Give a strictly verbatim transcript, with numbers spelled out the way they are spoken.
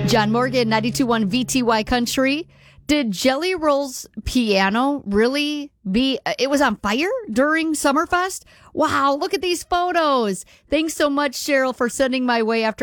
John Morgan, ninety-two point one V T Y Country. Did Jelly Roll's piano really be, it was on fire during Summerfest? Wow, look at these photos. Thanks so much, Cheryl, for sending my way after